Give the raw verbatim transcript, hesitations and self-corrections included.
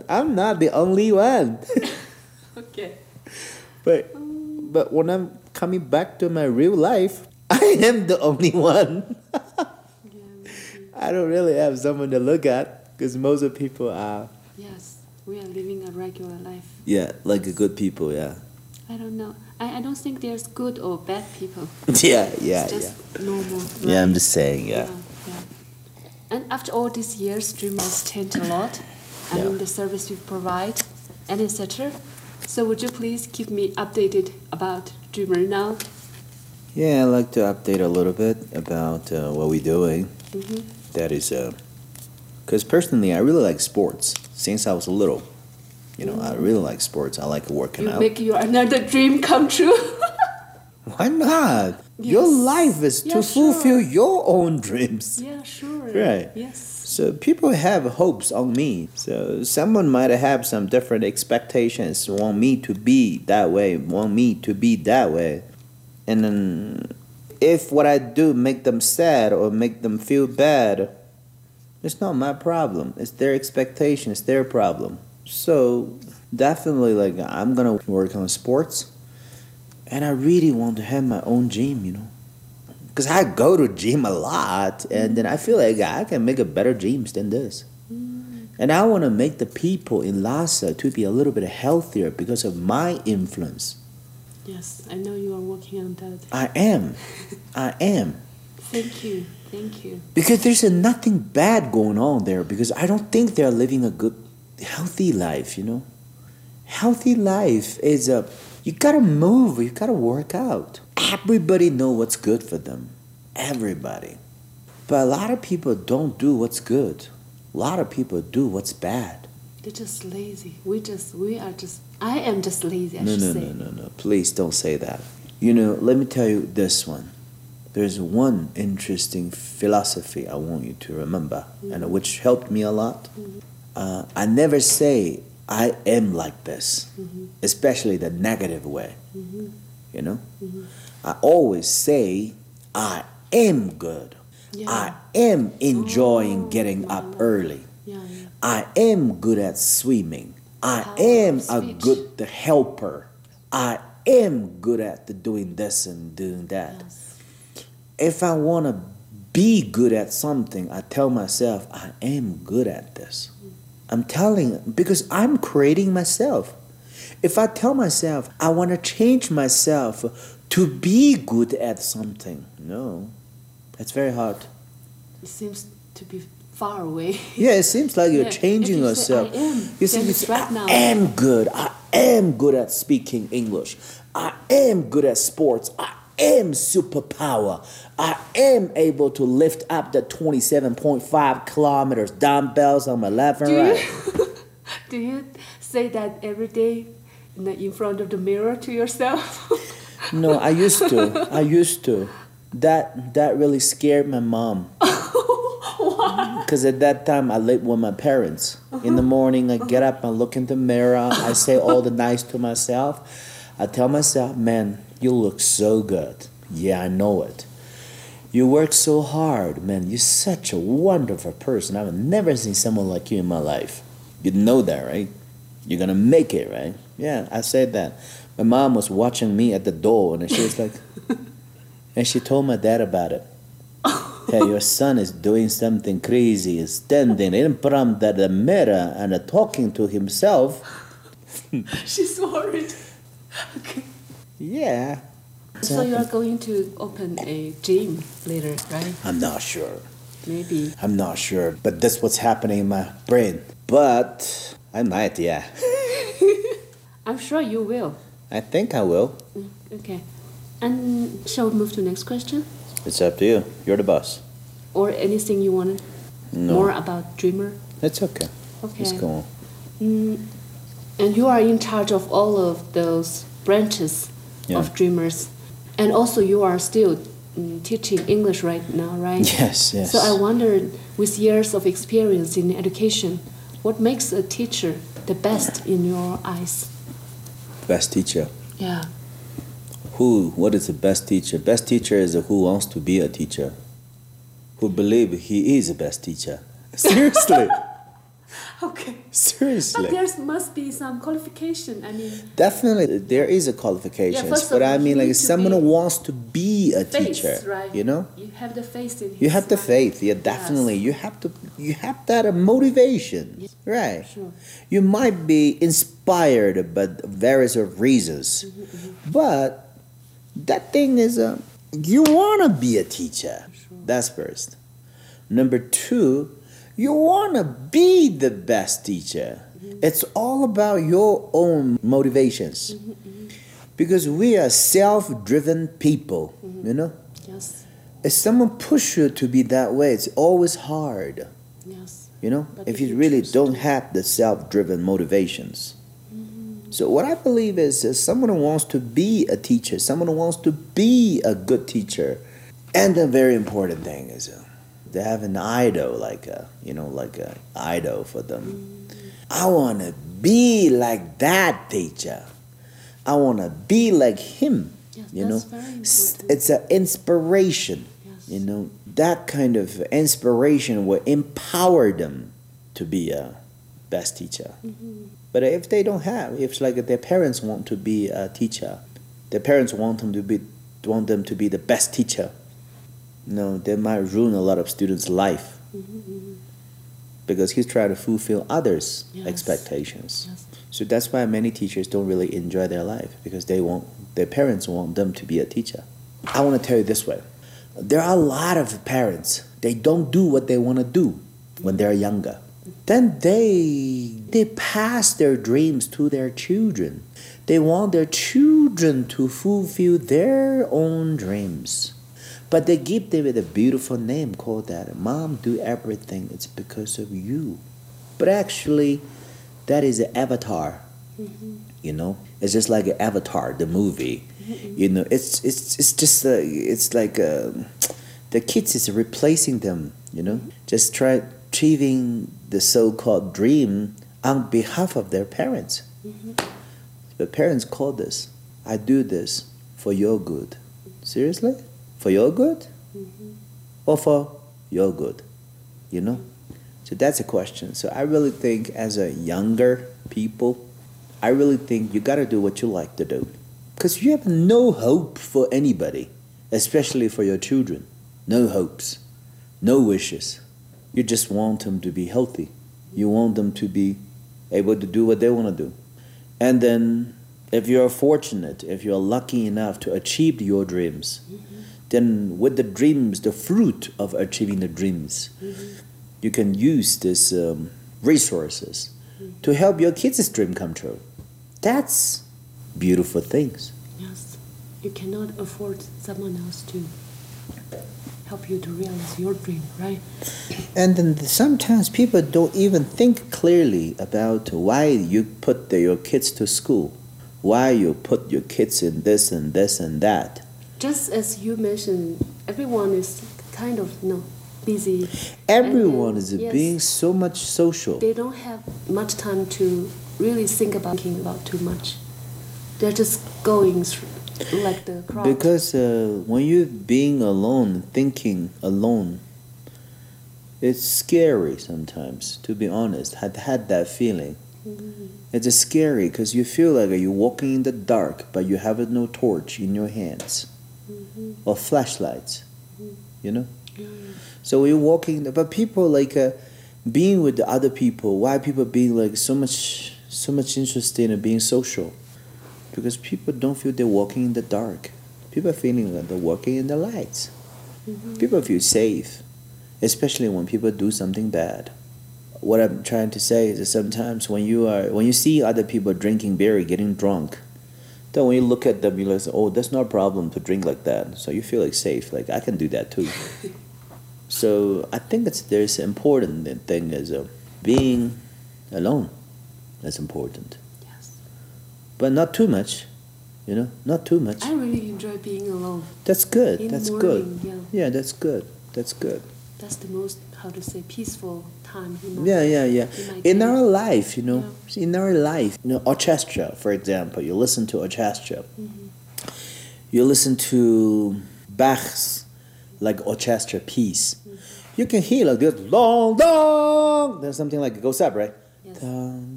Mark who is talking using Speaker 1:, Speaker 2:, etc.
Speaker 1: I'm not the only one.
Speaker 2: Okay.
Speaker 1: But but when I'm coming back to my real life, I am the only one. I don't really have someone to look at because most of the people are.
Speaker 2: Yes, we are living a regular life.
Speaker 1: Yeah, like a good people, yeah.
Speaker 2: I don't know. I, I don't think there's good or bad people.
Speaker 1: Yeah, yeah,
Speaker 2: It's just
Speaker 1: yeah.
Speaker 2: normal.
Speaker 1: Yeah, I'm
Speaker 2: right?
Speaker 1: just saying, yeah.
Speaker 2: Yeah, yeah. And after all these years, Dreamer has changed a lot. I
Speaker 1: Yeah.
Speaker 2: mean, the service you provide, and et cetera. So would you please keep me updated about Dreamer now?
Speaker 1: Yeah, I'd like to update a little bit about uh, what we're doing.
Speaker 2: Mm-hmm.
Speaker 1: That is, because uh, personally, I really like sports since I was little. You know, I really like sports. I like working
Speaker 2: You
Speaker 1: out.
Speaker 2: make your another dream come true.
Speaker 1: Why not? Your
Speaker 2: Yes.
Speaker 1: life is to
Speaker 2: Yeah,
Speaker 1: fulfill
Speaker 2: sure.
Speaker 1: your own dreams.
Speaker 2: Yeah, sure.
Speaker 1: Right.
Speaker 2: Yes.
Speaker 1: So people have hopes on me. So someone might have some different expectations, want me to be that way, want me to be that way. And then if what I do make them sad or make them feel bad, it's not my problem. It's their expectation, it's their problem. So definitely like I'm gonna work on sports. And I really want to have my own gym, you know. Because I go to gym a lot, and then I feel like I can make a better gyms than this. Mm. And I want to make the people in Lhasa to be a little bit healthier because of my influence.
Speaker 2: Yes, I know you are working on that.
Speaker 1: I am. I am.
Speaker 2: Thank you. Thank you.
Speaker 1: Because there's a nothing bad going on there because I don't think they're living a good, healthy life, you know. Healthy life is a... You gotta move, you gotta work out. Everybody know what's good for them. Everybody. But a lot of people don't do what's good. A lot of people do what's bad.
Speaker 2: They're just lazy. We just, we are just, I am just lazy, I
Speaker 1: No,
Speaker 2: should
Speaker 1: no,
Speaker 2: say.
Speaker 1: no, no, no. Please don't say that. You know, let me tell you this one. There's one interesting philosophy I want you to remember, mm-hmm. and which helped me a lot. Mm-hmm. Uh, I never say, I am like this, mm-hmm. especially the negative way, mm-hmm. you know? Mm-hmm. I always say, I am good. Yeah. I am enjoying oh, getting yeah, up yeah. early. Yeah, yeah. I am good at swimming. I Power am a good helper. I am good at the doing this and doing that. Yes. If I want to be good at something, I tell myself, I am good at this. I'm telling, because I'm creating myself. If I tell myself, I want to change myself to be good at something, no, that's very hard.
Speaker 2: It seems to be far away.
Speaker 1: Yeah, it seems like you're
Speaker 2: yeah.
Speaker 1: changing
Speaker 2: you
Speaker 1: yourself.
Speaker 2: Say, I am,
Speaker 1: you see,
Speaker 2: it's right now.
Speaker 1: I am good. I am good at speaking English. I am good at sports. I am superpower. I am able to lift up the twenty-seven point five kilometers dumbbells on my left and
Speaker 2: do
Speaker 1: right.
Speaker 2: You, do you say that every day in, the, in front of the mirror to yourself?
Speaker 1: No, I used to. I used to. That that really scared my mom.
Speaker 2: Why?
Speaker 1: Because at that time I lived with my parents. Uh-huh. In the morning I get up, I look in the mirror, I say all the nice to myself. I tell myself, man, you look so good. Yeah, I know it. You work so hard, man. You're such a wonderful person. I've never seen someone like you in my life. You know that, right? You're gonna make it, right? Yeah, I said that. My mom was watching me at the door, and she was like, and she told my dad about it. Hey, your son is doing something crazy, is standing in front of the mirror and talking to himself.
Speaker 2: She's worried. Okay.
Speaker 1: Yeah.
Speaker 2: So you are going to open a gym later, right?
Speaker 1: I'm not sure.
Speaker 2: Maybe.
Speaker 1: I'm not sure, but that's what's happening in my brain. But I might, yeah.
Speaker 2: I'm sure you will.
Speaker 1: I think I will.
Speaker 2: Okay. And shall we move to the next question?
Speaker 1: It's up to you. You're the boss.
Speaker 2: Or anything you want
Speaker 1: no.
Speaker 2: more about Dreamer?
Speaker 1: It's okay.
Speaker 2: Okay.
Speaker 1: Let's go on.
Speaker 2: Mm, and you are in charge of all of those branches yeah. of Dreamers. And also you are still mm, teaching English right now, right?
Speaker 1: Yes, yes.
Speaker 2: So I wondered, with years of experience in education, what makes a teacher the best in your eyes?
Speaker 1: Best teacher?
Speaker 2: Yeah.
Speaker 1: Who, what is the best teacher? Best teacher is a who wants to be a teacher. Who believe he is the best teacher. Seriously.
Speaker 2: Okay.
Speaker 1: Seriously.
Speaker 2: But there must be some qualification. I mean,
Speaker 1: definitely there is a qualification.
Speaker 2: Yeah, first
Speaker 1: but
Speaker 2: of
Speaker 1: I
Speaker 2: all,
Speaker 1: mean,
Speaker 2: you
Speaker 1: like
Speaker 2: need to
Speaker 1: someone
Speaker 2: be
Speaker 1: who wants to be a
Speaker 2: faith,
Speaker 1: teacher,
Speaker 2: right?
Speaker 1: you know.
Speaker 2: You have the faith in.
Speaker 1: You
Speaker 2: his
Speaker 1: have the
Speaker 2: mind.
Speaker 1: faith, yeah, definitely.
Speaker 2: Yes.
Speaker 1: You have to, you have that uh, motivation,
Speaker 2: Yes.
Speaker 1: right?
Speaker 2: Sure.
Speaker 1: You might be inspired by various of reasons,
Speaker 2: Mm-hmm, mm-hmm.
Speaker 1: but that thing is, uh, you want to be a teacher.
Speaker 2: Sure.
Speaker 1: That's first. Number two, you want to be the best teacher. Mm-hmm. It's all about your own motivations, mm-hmm, mm-hmm. because we are self-driven people, mm-hmm. you know.
Speaker 2: Yes.
Speaker 1: If someone push you to be that way, it's always hard.
Speaker 2: Yes.
Speaker 1: You know,
Speaker 2: But
Speaker 1: if,
Speaker 2: if
Speaker 1: you
Speaker 2: you
Speaker 1: really
Speaker 2: choose
Speaker 1: don't
Speaker 2: to-
Speaker 1: have the self-driven motivations.
Speaker 2: Mm-hmm.
Speaker 1: So what I believe is, is someone who wants to be a teacher, someone who wants to be a good teacher, and the very important thing is uh, they have an idol, like a, you know, like a idol for them. Mm-hmm. I want to be like that teacher. I want to be like him.
Speaker 2: Yes,
Speaker 1: You
Speaker 2: that's
Speaker 1: know,
Speaker 2: very
Speaker 1: S-
Speaker 2: important.
Speaker 1: it's an inspiration.
Speaker 2: Yes.
Speaker 1: You know, that kind of inspiration will empower them to be a best teacher.
Speaker 2: Mm-hmm.
Speaker 1: But if they don't have, if it's like their parents want to be a teacher, their parents want them to be want them to be the best teacher. You know, they might ruin a lot of students' life,
Speaker 2: Mm-hmm.
Speaker 1: because he's trying to fulfill others'
Speaker 2: Yes.
Speaker 1: expectations.
Speaker 2: Yes.
Speaker 1: So that's why many teachers don't really enjoy their life, because they want their parents want them to be a teacher. I want to tell you this way: there are a lot of parents, they don't do what they want to do when they're younger. Then they they pass their dreams to their children. They want their children to fulfill their own dreams. But they give them a beautiful name called that. Mom, do everything. It's because of you. But actually, that is an avatar.
Speaker 2: Mm-hmm.
Speaker 1: You know, it's just like an Avatar, the movie.
Speaker 2: Mm-hmm.
Speaker 1: You know, it's it's it's just uh, it's like uh, the kids is replacing them. You know,
Speaker 2: Mm-hmm.
Speaker 1: just try achieving the so-called dream on behalf of their parents.
Speaker 2: Mm-hmm.
Speaker 1: The parents call this, I do this for your good. Seriously? For your good?
Speaker 2: Mm-hmm.
Speaker 1: Or for your good? You know? So that's a question. So I really think as a younger people, I really think you gotta do what you like to do. Because you have no hope for anybody, especially for your children. No hopes, no wishes. You just want them to be healthy. You want them to be able to do what they want to do. And then if you're fortunate, if you're lucky enough to achieve your dreams, mm-hmm. then with the dreams, the fruit of achieving the dreams, mm-hmm. you can use these um, resources mm-hmm. to help your kids' dream come true. That's beautiful things.
Speaker 2: Yes. You cannot afford someone else to help you to realize your dream, right?
Speaker 1: And then sometimes people don't even think clearly about why you put the, your kids to school, why you put your kids in this and this and that.
Speaker 2: Just as you mentioned, everyone is kind of, you know, busy.
Speaker 1: Everyone
Speaker 2: And,
Speaker 1: is
Speaker 2: yes,
Speaker 1: being so much social.
Speaker 2: They don't have much time to really think about thinking about too much. They're just going through like the crowd.
Speaker 1: Because uh, when you're being alone, thinking alone, it's scary sometimes, to be honest. I've had that feeling.
Speaker 2: Mm-hmm.
Speaker 1: It's just scary because you feel like you're walking in the dark, but you have no torch in your hands
Speaker 2: Mm-hmm.
Speaker 1: or flashlights,
Speaker 2: Mm-hmm.
Speaker 1: you know?
Speaker 2: Yeah.
Speaker 1: So you're walking, but people like uh, being with the other people. Why people being like so much, so much interested in being social? Because people don't feel they're walking in the dark. People are feeling like they're walking in the lights.
Speaker 2: Mm-hmm.
Speaker 1: People feel safe, especially when people do something bad. What I'm trying to say is that sometimes when you are when you see other people drinking beer, getting drunk, then when you look at them, you're like, oh, that's not a problem to drink like that. So you feel like safe. Like I can do that too. So I think it's there's important thing is uh, being alone. That's important.
Speaker 2: Yes.
Speaker 1: But not too much, you know, not too much.
Speaker 2: I really enjoy being alone.
Speaker 1: That's good.
Speaker 2: In the
Speaker 1: That's
Speaker 2: morning,
Speaker 1: good.
Speaker 2: yeah.
Speaker 1: Yeah, that's good. That's good.
Speaker 2: That's the most, how to say, peaceful time. You know,
Speaker 1: Yeah, yeah, yeah.
Speaker 2: in my
Speaker 1: In
Speaker 2: day.
Speaker 1: our life, you know, in our life, you know, orchestra, for example, you listen to orchestra.
Speaker 2: Mm-hmm.
Speaker 1: You listen to Bach's like orchestra piece.
Speaker 2: Mm-hmm.
Speaker 1: You can hear like this long, long. There's something like it goes up, right?
Speaker 2: Yes.
Speaker 1: Dun,